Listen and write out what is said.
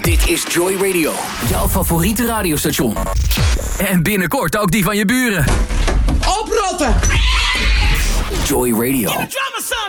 Dit is Joy Radio, jouw favoriete radiostation. En binnenkort ook die van je buren. Oprotten! Joy Radio. Drama